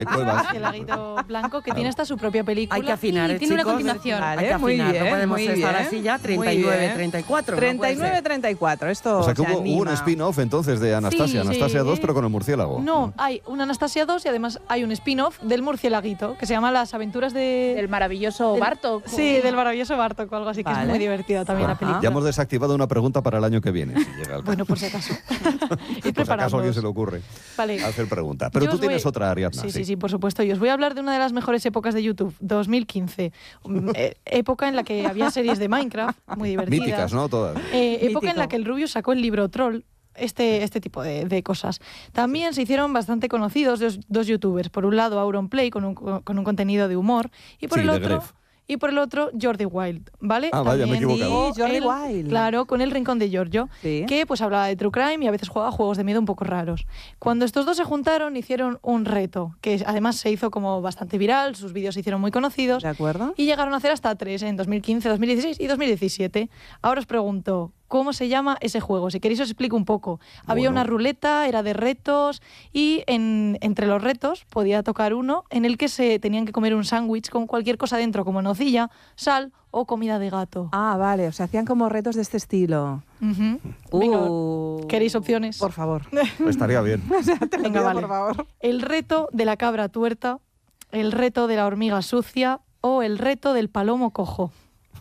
Cuevas. Murcielaguito blanco, que tiene hasta su propia película. Hay que afinar, y tiene chicos. una continuación. Hay que afinar, no podemos estar así ya. 39, 34. 39, 34. Esto O sea que se hubo un anima. spin-off entonces de Anastasia. Sí, Anastasia sí. 2, pero con el murciélago. No, hay una Anastasia 2 y además hay un spin-off del Murcielaguito que se llama Las aventuras Del maravilloso Bartok. Sí, del maravilloso Bartok o algo así, que es muy divertida también la película. Ya hemos desactivado una pregunta para el año que viene, si llega el Bueno, por si acaso. Y por si acaso a alguien se le ocurre Vale. hacer pregunta. Pero Yo tú os voy- tienes otra, Ariadna. Sí, por supuesto. Y os voy a hablar de una de las mejores épocas de YouTube, 2015. Época en la que había series de Minecraft muy divertidas. Míticas, ¿no? Todas. Época en la que el Rubius sacó el libro Troll. Este tipo de cosas. También se hicieron bastante conocidos dos youtubers. Por un lado, Auronplay, con un contenido de humor. Y por Sí, el de otro... Gref. Y por el otro, Jordi Wild, ¿vale? Ah, vaya, me he También equivocado. Sí, Jordi Wild. Claro, con El Rincón de Giorgio, que pues hablaba de true crime y a veces jugaba juegos de miedo un poco raros. Cuando estos dos se juntaron, hicieron un reto, que además se hizo como bastante viral, sus vídeos se hicieron muy conocidos. ¿De acuerdo? Y llegaron a hacer hasta 3 en 2015, 2016 y 2017. Ahora os pregunto, ¿cómo se llama ese juego? Si queréis os explico un poco. Había una ruleta, era de retos y entre los retos podía tocar uno en el que se tenían que comer un sándwich con cualquier cosa dentro, como nocilla, sal o comida de gato. Ah, vale, o sea, hacían como retos de este estilo. Venga, ¿queréis opciones? Por favor. Estaría bien. Venga, vale. por favor. El reto de la cabra tuerta, el reto de la hormiga sucia o el reto del palomo cojo.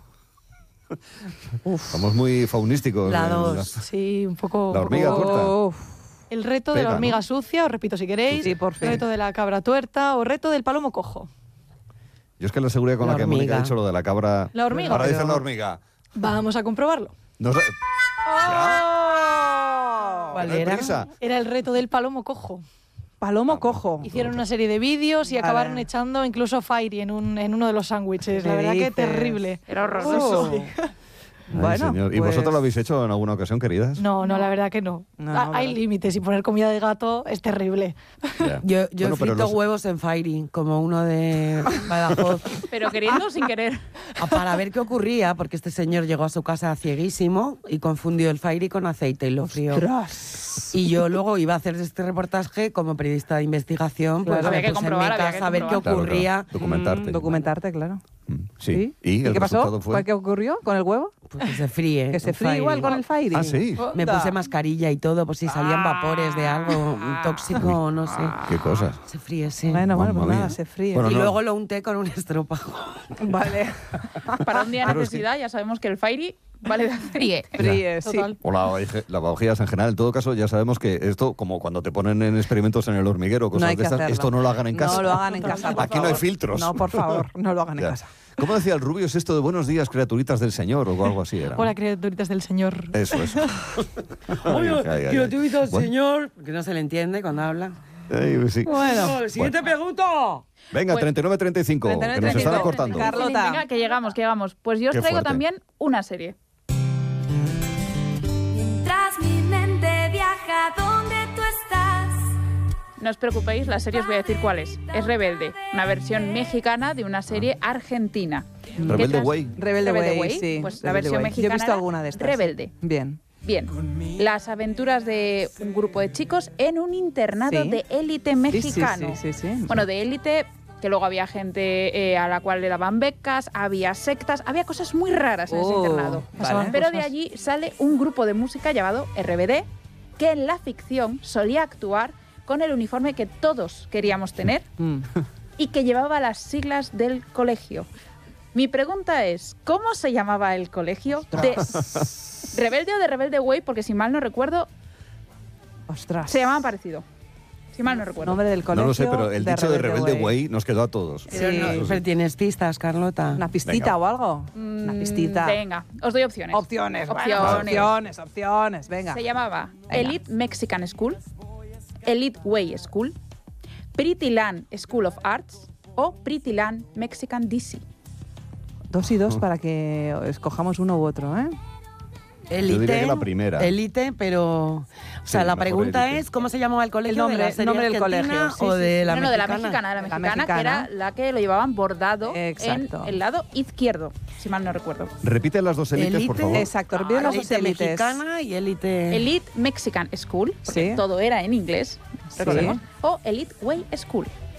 Estamos muy faunísticos. La en dos. Sí, un poco... La hormiga tuerta. El reto de Pega, la hormiga ¿no? sucia, os repito si queréis. Sí, por fin. Reto de la cabra tuerta o reto del palomo cojo. Yo es que la seguridad con la, La que Mónica hormiga. ha dicho lo de la cabra. La hormiga. Ahora dice la hormiga. Vamos a comprobarlo. No sé. ¿Cuál No hay era? prisa. Era el reto del palomo cojo. Palomo cojo. Hicieron una serie de vídeos y Vale. acabaron echando incluso Fairy en uno de los sándwiches. La ¿Qué verdad que dices? terrible. Era horroroso. Ay, Bueno, señor. ¿Y pues- vosotros lo habéis hecho en alguna ocasión, queridas? No, la verdad que no. No, Hay ¿verdad? límites y poner comida de gato es terrible. Ya. Yo Bueno, he pero frito los- huevos en Fairy, como uno de Badajoz, Pero queriendo o sin querer. para ver qué ocurría, porque este señor llegó a su casa cieguísimo y confundió el Fairy con aceite y lo frió. ¡Ostras! Y yo luego iba a hacer este reportaje como periodista de investigación, pues Claro. me Había que puse en mi comprobar, había que casa a ver qué comprobar. Claro, ocurría. claro. Documentarte. Documentarte, claro. Sí. ¿Y el qué pasó? resultado fue? ¿Qué ocurrió con el huevo? Pues que se fríe. Que se el fríe Fairy. igual con el Fairy. Ah, sí. Me puse mascarilla y todo, por si salían vapores de algo tóxico o no sé. Qué cosas. Se fríe, sí. Bueno, Mamma pues nada, mía. se fríe. Bueno, y no. luego lo unté con un estropajo. Vale. Para un día de Claro, es que- necesidad ya sabemos que el Fairy vale de aceite. Fríe, sí. Total. O lavavajillas en general. En todo caso, ya sabemos que esto, como cuando te ponen en experimentos en el hormiguero, cosas No hay de que estas, hacerlo. esto no lo hagan en casa. No lo hagan en casa, por Aquí no hay favor. filtros. No, por favor, no lo hagan en Ya. casa. ¿Cómo decía el Rubio? ¿Es esto de buenos días, criaturitas del Señor? O algo así era. Hola, criaturitas del Señor. Eso. Oye, Ay, ay, yo ay. te he visto al Bueno. señor, que no se le entiende cuando habla. Ay, sí. Bueno, Siguiente pregunta. Venga, Bueno. 39-35, que nos 39-35. están acortando. Carlota. Venga, que llegamos. Pues yo os Qué traigo fuerte. también una serie. Mientras mi mente viaja donde tú estás. No os preocupéis, la serie os voy a decir cuál es. Es Rebelde, una versión mexicana de una serie argentina. Rebelde ¿Qué Way. Rebelde Way, sí. Pues la Rebelde versión Way. mexicana Yo he visto era alguna de estas. Rebelde. Bien. Bien, las aventuras de un grupo de chicos en un internado Sí. de élite mexicano. Sí. Bueno, de élite, que luego había gente a la cual le daban becas, había sectas, había cosas muy raras en ese Oh, internado. vale. Pero de allí sale un grupo de música llamado RBD, que en la ficción solía actuar con el uniforme que todos queríamos tener y que llevaba las siglas del colegio. Mi pregunta es, ¿cómo se llamaba el colegio? ¿De Rebelde o de Rebelde Way? Porque si mal no recuerdo, Ostras. se llamaban parecido. Si mal no recuerdo. Nombre del colegio. No lo sé, pero el dicho de Rebelde Way nos quedó a todos. Pero, no, pero tienes pistas, Carlota. ¿Una pistita Venga. o algo? Una pistita. Venga, os doy opciones. Opciones. Opciones. Venga. Se llamaba Elite Mexican School, Elite Way School, Pretty Land School of Arts o Pretty Land Mexican DC. 2 y 2 para que escojamos uno u otro, ¿eh? Élite. Yo diría que la primera. Élite, pero... O sea, Sí, la mejor pregunta élite. es, ¿cómo se llamaba el colegio? El nombre- ¿De la serie nombre del argentina colegio, sí, o sí, de sí. la No, mexicana? de la mexicana, que mexicana. era la que lo llevaban bordado Exacto. en el lado izquierdo, si mal no recuerdo. Repite las dos élites, por favor. Exacto, repite las dos Élite élites. mexicana y élite... Elite Mexican School, porque Sí. todo era en inglés, Sí. recordemos, o Elite Way School.